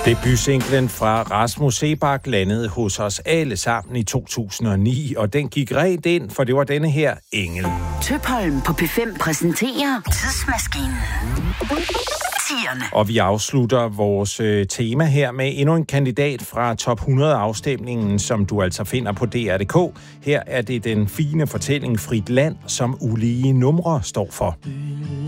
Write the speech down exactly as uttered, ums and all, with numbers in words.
Debutsinglen fra Rasmus Seebach landede hos os alle sammen i to tusind og ni, og den gik rent ind, for det var denne her Engel. Tøpholm på P fem præsenterer Tidsmaskinen. Tierne. Og vi afslutter vores øh, tema her med endnu en kandidat fra top hundrede-afstemningen, som du altså finder på D R punktum d k. Her er det den fine fortælling Frit Land, som ulige numre står for.